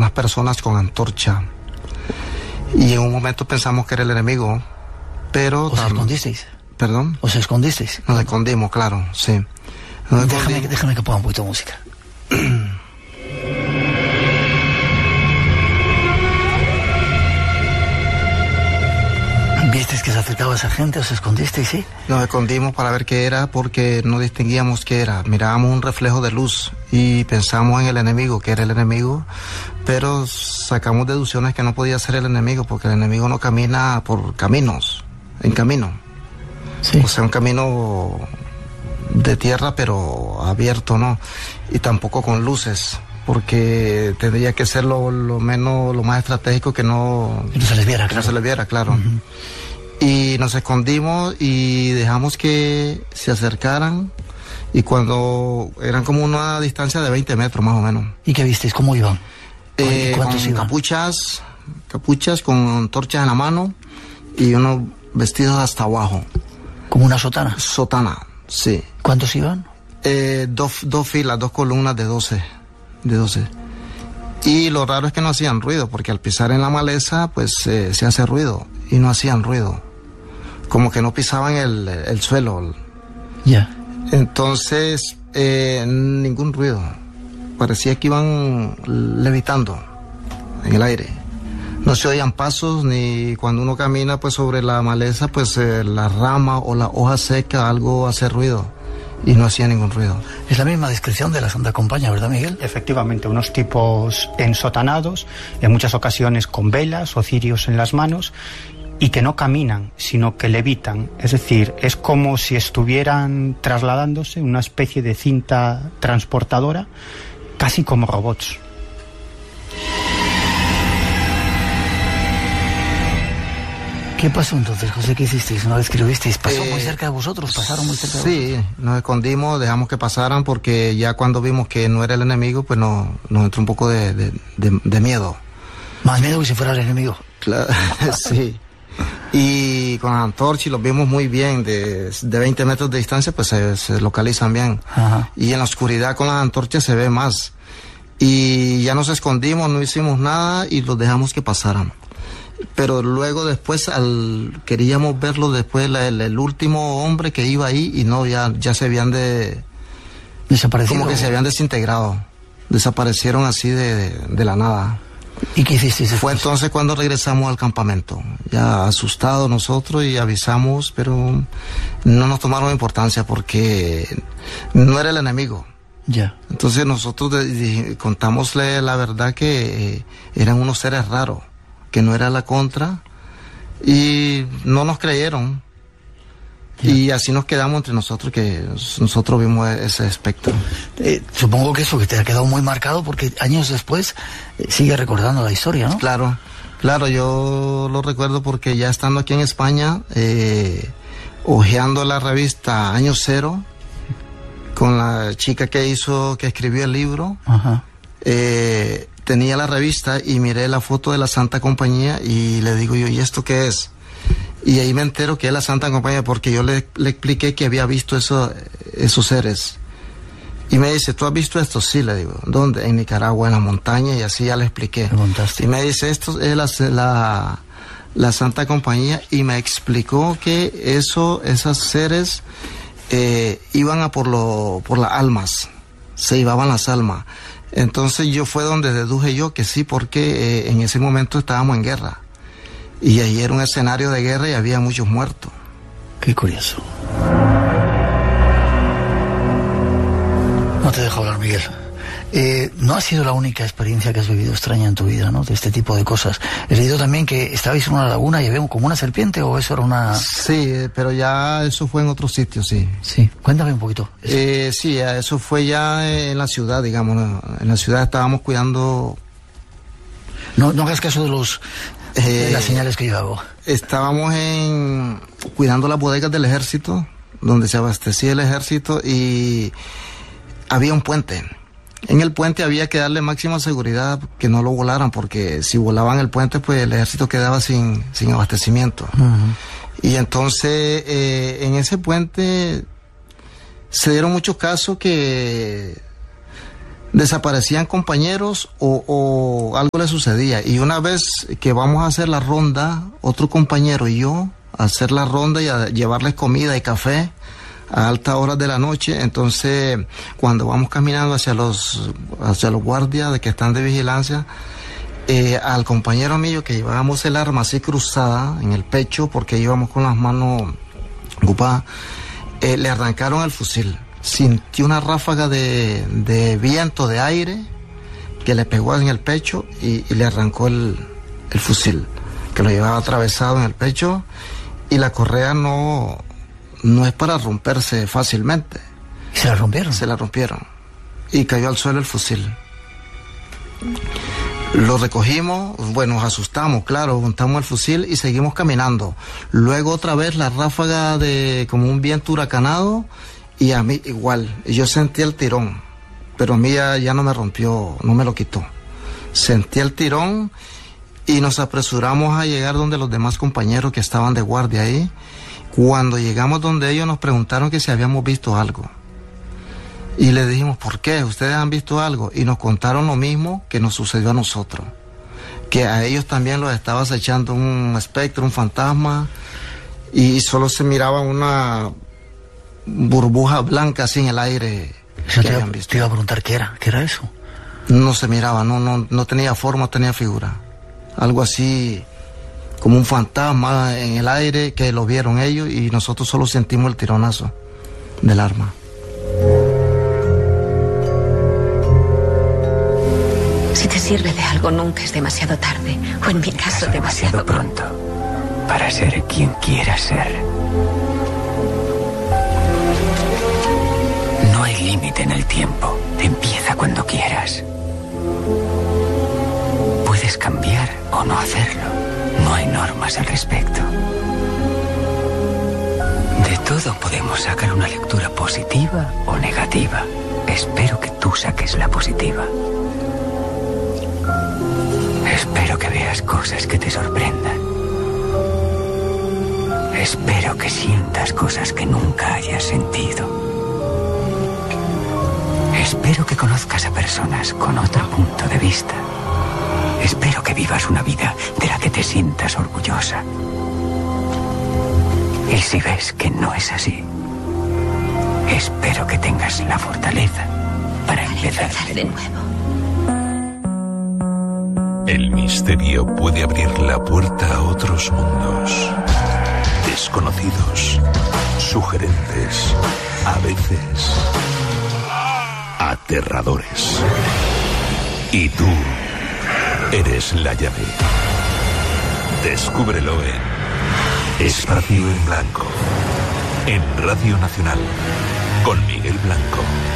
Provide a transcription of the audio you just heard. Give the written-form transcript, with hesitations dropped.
unas personas con antorcha. Y en un momento pensamos que era el enemigo, pero... ¿Os escondisteis? ¿Perdón? ¿Os escondisteis? Nos escondimos, claro, sí. Déjame que ponga un poquito de música. ¿Visteis que se acercaba esa gente? ¿Os escondisteis, sí? Nos escondimos para ver qué era porque no distinguíamos qué era. Mirábamos un reflejo de luz y pensamos en el enemigo, que era el enemigo, pero sacamos deducciones que no podía ser el enemigo porque el enemigo no camina por caminos, en camino. Sí. O sea, un camino de tierra pero abierto, ¿no? Y tampoco con luces, porque tendría que ser lo más estratégico que no se les viera, que no se les viera, claro. Y nos escondimos y dejamos que se acercaran, y cuando eran como una distancia de 20 metros más o menos. ¿Y qué visteis? ¿Cómo iban? ¿Cuántos iban? Capuchas con torchas en la mano y unos vestidos hasta abajo. ¿Como una sotana? Sotana, sí. ¿Cuántos iban? Dos filas, 2 columnas de 12. Y lo raro es que no hacían ruido, porque al pisar en la maleza, pues se hace ruido, y no hacían ruido. Como que no pisaban el suelo. Ya. Entonces, ningún ruido. Parecía que iban levitando en el aire. No se oían pasos, ni cuando uno camina pues sobre la maleza, pues la rama o la hoja seca, algo hace ruido. Y no hacía ningún ruido. Es la misma descripción de la Santa Compañía, ¿verdad, Miguel? Efectivamente, unos tipos ensotanados, en muchas ocasiones con velas o cirios en las manos, y que no caminan, sino que levitan. Es decir, es como si estuvieran trasladándose una especie de cinta transportadora, casi como robots. ¿Qué pasó entonces, José? ¿Qué hicisteis? ¿No describisteis? ¿Pasó muy cerca de vosotros? ¿Pasaron muy cerca de vosotros? Sí, nos escondimos, dejamos que pasaran, porque ya cuando vimos que no era el enemigo, pues nos entró un poco de miedo. ¿Más miedo que si fuera el enemigo? Claro, sí. Y con la antorcha, y los vimos muy bien, de 20 metros de distancia, pues se localizan bien. Ajá. Y en la oscuridad con la antorcha se ve más. Y ya nos escondimos, no hicimos nada y los dejamos que pasaran. Pero luego después queríamos verlo después, el último hombre que iba ahí, y no, ya se habían desaparecido. Como que se habían desintegrado. Desaparecieron así de la nada. ¿Y qué hicisteis después? Fue entonces cuando regresamos al campamento, ya asustados nosotros, y avisamos, pero no nos tomaron importancia porque no era el enemigo. Ya. Entonces nosotros contámosle la verdad, que eran unos seres raros, que no era la contra, y no nos creyeron. Ya. Y así nos quedamos entre nosotros, que nosotros vimos ese espectro. Supongo que eso que te ha quedado muy marcado, porque años después sigue recordando la historia, ¿no? Claro, yo lo recuerdo porque ya estando aquí en España, hojeando la revista Año Cero, con la chica que escribió el libro. Ajá. Tenía la revista y miré la foto de la Santa Compañía, y le digo yo, ¿y esto qué es? Y ahí me entero que es la Santa Compañía, porque yo le expliqué que había visto esos seres. Y me dice, ¿tú has visto esto? Sí, le digo. ¿Dónde? En Nicaragua, en la montaña, y así ya le expliqué. Y me dice, esto es la Santa Compañía, y me explicó que esos seres iban a por las almas, se llevaban las almas. Entonces yo fue donde deduje yo que sí, porque en ese momento estábamos en guerra, y ahí era un escenario de guerra y había muchos muertos. Qué curioso. No te dejo hablar, Miguel. No ha sido la única experiencia que has vivido extraña en tu vida, ¿no? De este tipo de cosas. He leído también que estabais en una laguna y había como una serpiente, ¿o eso era una...? Sí, pero ya eso fue en otro sitio, sí. Sí, cuéntame un poquito. Sí, eso fue ya en la ciudad, digamos, ¿no? En la ciudad estábamos cuidando... No hagas caso de las señales que yo hago. Estábamos cuidando las bodegas del ejército, donde se abastecía el ejército, y había un puente. En el puente había que darle máxima seguridad, que no lo volaran, porque si volaban el puente, pues el ejército quedaba sin abastecimiento. Uh-huh. Y entonces en ese puente se dieron muchos casos que desaparecían compañeros o algo le sucedía. Y una vez que vamos a hacer la ronda, otro compañero y yo, a hacer la ronda y a llevarles comida y café a altas horas de la noche, entonces cuando vamos caminando hacia los guardias de que están de vigilancia, al compañero mío que llevábamos el arma así cruzada en el pecho, porque íbamos con las manos ocupadas, le arrancaron el fusil. Sintió una ráfaga de viento, de aire, que le pegó en el pecho y le arrancó el fusil, que lo llevaba atravesado en el pecho, y la correa no es para romperse fácilmente. ¿Se la rompieron? Se la rompieron. Y cayó al suelo el fusil. Lo recogimos, bueno, nos asustamos, claro, juntamos el fusil y seguimos caminando. Luego otra vez la ráfaga de como un viento huracanado, y a mí igual. Yo sentí el tirón, pero a mí ya no me rompió, no me lo quitó. Sentí el tirón y nos apresuramos a llegar donde los demás compañeros que estaban de guardia ahí. Cuando llegamos donde ellos nos preguntaron que si habíamos visto algo. Y le dijimos, ¿por qué? ¿Ustedes han visto algo? Y nos contaron lo mismo que nos sucedió a nosotros. Que a ellos también los estaba acechando un espectro, un fantasma, y solo se miraba una burbuja blanca así en el aire. Eso te iba a preguntar qué era eso. No se miraba, no tenía forma, no tenía figura. Algo así como un fantasma en el aire que lo vieron ellos y nosotros solo sentimos el tironazo del arma. Si te sirve de algo, nunca es demasiado tarde, o en mi caso demasiado pronto, para ser quien quieras ser. No hay límite en el tiempo, empieza cuando quieras. Puedes cambiar o no hacerlo, no hay normas al respecto. De todo podemos sacar una lectura positiva o negativa. Espero que tú saques la positiva. Espero que veas cosas que te sorprendan. Espero que sientas cosas que nunca hayas sentido. Espero que conozcas a personas con otro punto de vista. Espero que vivas una vida de la que te sientas orgullosa. Y si ves que no es así, espero que tengas la fortaleza para empezar de nuevo. El misterio puede abrir la puerta a otros mundos, desconocidos, sugerentes, a veces aterradores. Y tú eres la llave. Descúbrelo en Espacio en Blanco, en Radio Nacional, con Miguel Blanco.